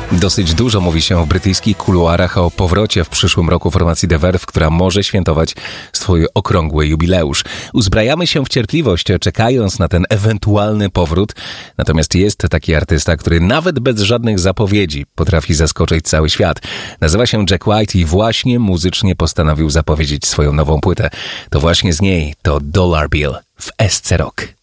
Dosyć dużo mówi się w brytyjskich kuluarach o powrocie w przyszłym roku formacji The Verve, która może świętować swój okrągły jubileusz. Uzbrajamy się w cierpliwość, czekając na ten ewentualny powrót. Natomiast jest taki artysta, który nawet bez żadnych zapowiedzi potrafi zaskoczyć cały świat. Nazywa się Jack White i właśnie muzycznie postanowił zapowiedzieć swoją nową płytę. To właśnie z niej to Dollar Bill w SC Rock.